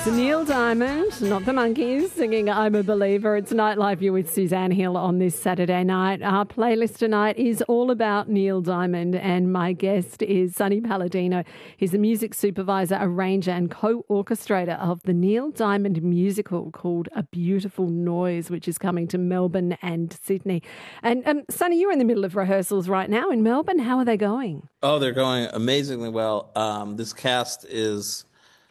It's Neil Diamond, not the Monkees, singing I'm a Believer. It's Nightlife. You're with Suzanne Hill on this Saturday night. Our playlist tonight is all about Neil Diamond, and my guest is Sonny Palladino. He's a music supervisor, arranger and co-orchestrator of the Neil Diamond musical called A Beautiful Noise, which is coming to Melbourne and Sydney. And Sonny, you're in the middle of rehearsals right now in Melbourne. How are they going? Oh, they're going amazingly well. This cast is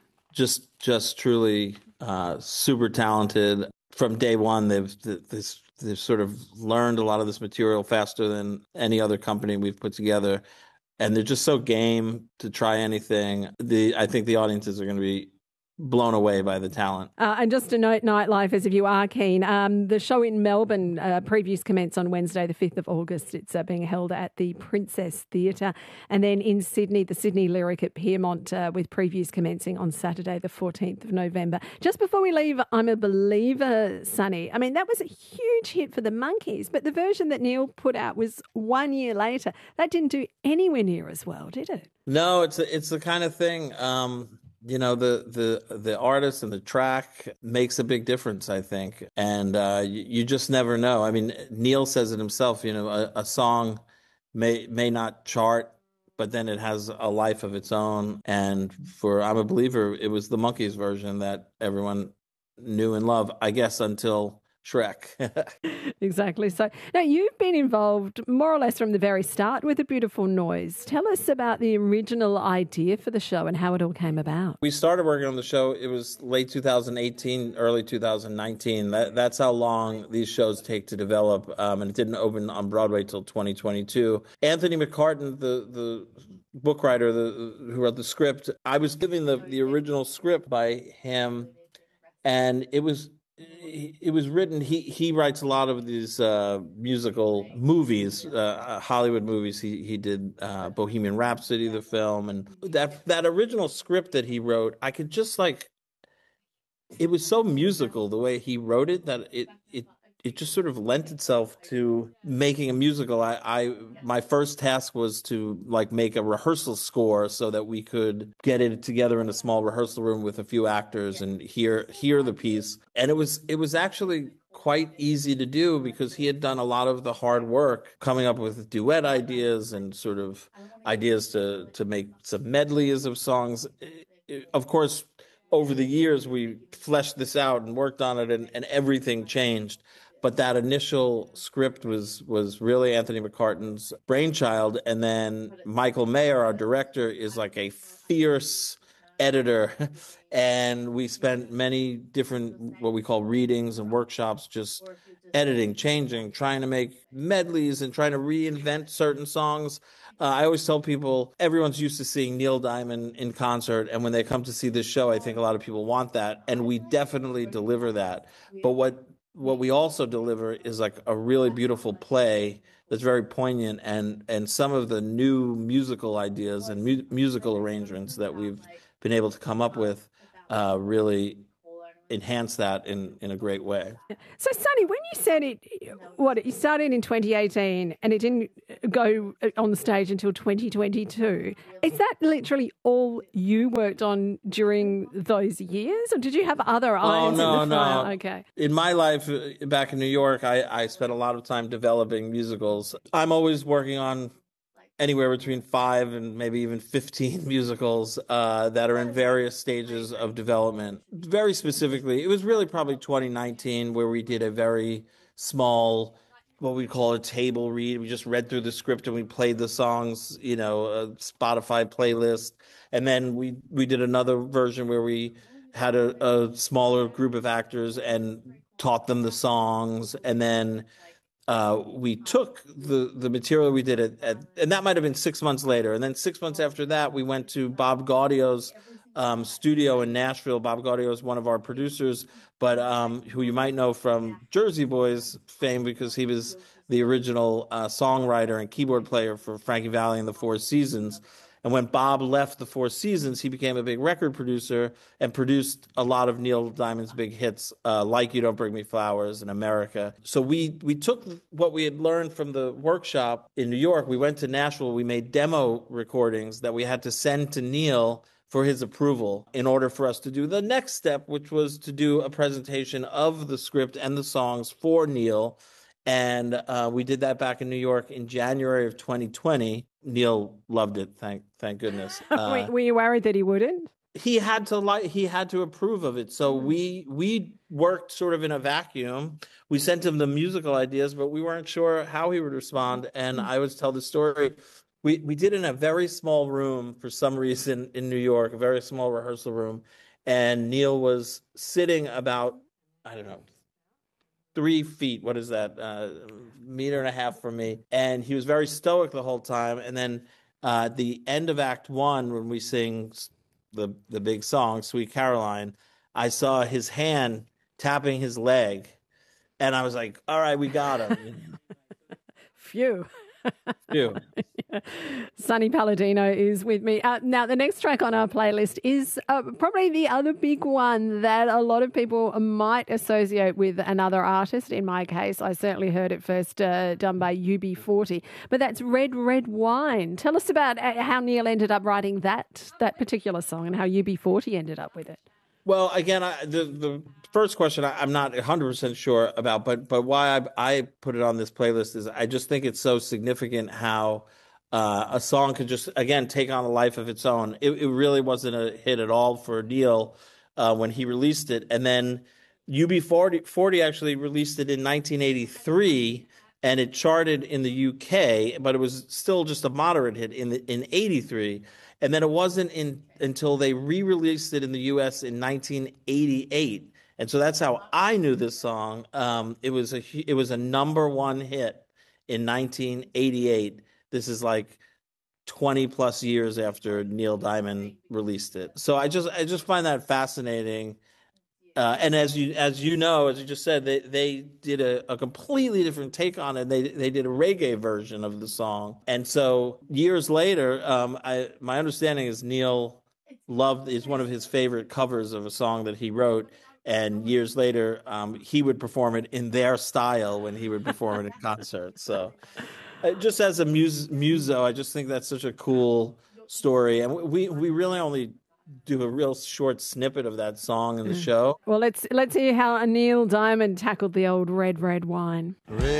just truly super talented. From day one, they've sort of learned a lot of this material faster than any other company we've put together, and they're just so game to try anything. I think the audiences are going to be blown away by the talent. And just to note, Nightlife, as if you are keen, the show in Melbourne, previews commence on Wednesday, the 5th of August. It's being held at the Princess Theatre. And then in Sydney, the Sydney Lyric at Piermont, with previews commencing on Saturday, the 14th of November. Just before we leave, I'm a Believer, Sonny. I mean, that was a huge hit for the Monkees, but the version that Neil put out was 1 year later. That didn't do anywhere near as well, did it? No, it's the kind of thing... You know, the artist and the track makes a big difference, I think. And you just never know. I mean, Neil says it himself, you know, a song may not chart, but then it has a life of its own. And for I'm a Believer, it was the Monkees version that everyone knew and loved, I guess, until Shrek. Exactly. So now you've been involved more or less from the very start with A Beautiful Noise. Tell us about the original idea for the show and how it all came about. We started working on the show. It was late 2018, early 2019. That's how long these shows take to develop. And it didn't open on Broadway till 2022. Anthony McCartan, the book writer who wrote the script, I was given the original script by him, and it was written. He writes a lot of these musical movies, Hollywood movies. He did Bohemian Rhapsody, the film, and that original script that he wrote, I could just it was so musical the way he wrote it that it just sort of lent itself to making a musical. My first task was to make a rehearsal score so that we could get it together in a small rehearsal room with a few actors and hear the piece. And it was actually quite easy to do because he had done a lot of the hard work coming up with duet ideas and sort of ideas to make some medleys of songs. Of course, over the years, we fleshed this out and worked on it, and everything changed. But that initial script was really Anthony McCartan's brainchild. And then Michael Mayer, our director, is like a fierce editor. And we spent many different, what we call readings and workshops, just editing, changing, trying to make medleys and trying to reinvent certain songs. I always tell people, everyone's used to seeing Neil Diamond in concert. And when they come to see this show, I think a lot of people want that. And we definitely deliver that. But what we also deliver is a really beautiful play that's very poignant, and some of the new musical ideas and musical arrangements that we've been able to come up with really enhance that in a great way. So, Sonny, when you said you started in 2018 and it didn't go on the stage until 2022, is that literally all you worked on during those years, or did you have other irons in the fire? No. Okay. In my life back in New York, I spent a lot of time developing musicals. I'm always working on anywhere between 5 and maybe even 15 musicals that are in various stages of development. Very specifically, it was really probably 2019 where we did a very small, what we call a table read. We just read through the script and we played the songs, a Spotify playlist. And then we did another version where we had a smaller group of actors and taught them the songs. And then we took the material we did and that might have been 6 months later. And then 6 months after that, we went to Bob Gaudio's studio in Nashville. Bob Gaudio is one of our producers, but who you might know from Jersey Boys fame because he was the original songwriter and keyboard player for Frankie Valli and the Four Seasons. And when Bob left the Four Seasons, he became a big record producer and produced a lot of Neil Diamond's big hits, like You Don't Bring Me Flowers and America. So we took what we had learned from the workshop in New York. We went to Nashville. We made demo recordings that we had to send to Neil for his approval in order for us to do the next step, which was to do a presentation of the script and the songs for Neil. And we did that back in New York in January of 2020. Neil loved it. Thank goodness. Were you worried that he wouldn't? He had to approve of it. So we worked sort of in a vacuum. We sent him the musical ideas, but we weren't sure how he would respond. And I always tell the story. We did in a very small room for some reason in New York, a very small rehearsal room. And Neil was sitting about, I don't know, 3 feet. What is that? 1.5 meters from me. And he was very stoic the whole time. And then at the end of Act One, when we sing the big song, Sweet Caroline, I saw his hand tapping his leg. And I was like, all right, we got him. Phew. Phew. Sonny Palladino is with me. Now, the next track on our playlist is probably the other big one that a lot of people might associate with another artist. In my case, I certainly heard it first done by UB40. But that's Red, Red Wine. Tell us about how Neil ended up writing that particular song and how UB40 ended up with it. Well, again, the first question I'm not 100% sure about, but why I put it on this playlist is I just think it's so significant how a song could just, again, take on a life of its own. It really wasn't a hit at all for Neil when he released it. And then UB40 actually released it in 1983, and it charted in the UK, but it was still just a moderate hit in 83. And then it wasn't until they re-released it in the U.S. in 1988. And so that's how I knew this song. It was a number one hit in 1988. This is like 20 plus years after Neil Diamond released it. So I just find that fascinating. And as you know, as you just said, they did a completely different take on it. They did a reggae version of the song. And so years later, my understanding is Neil is one of his favorite covers of a song that he wrote. And years later, he would perform it in their style when he would perform it in concert. So just as a muso, I just think that's such a cool story. And we really only do a real short snippet of that song in the show. Well, let's hear how Neil Diamond tackled the old Red, Red Wine.